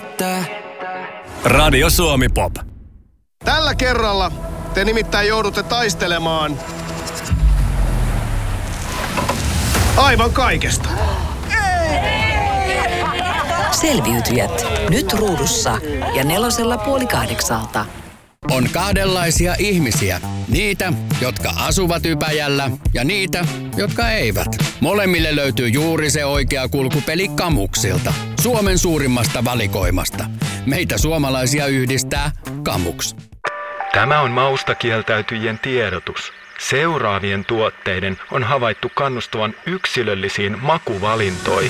että Radio Suomi Pop. Tällä kerralla te nimittäin joudutte taistelemaan aivan kaikesta. Selviytyjät nyt ruudussa ja 4:30. On kahdenlaisia ihmisiä. Niitä, jotka asuvat Ypäjällä ja niitä, jotka eivät. Molemmille löytyy juuri se oikea kulkupeli Kamuksilta. Suomen suurimmasta valikoimasta. Meitä suomalaisia yhdistää Kamuks. Tämä on mausta kieltäytyjien tiedotus. Seuraavien tuotteiden on havaittu kannustavan yksilöllisiin makuvalintoihin.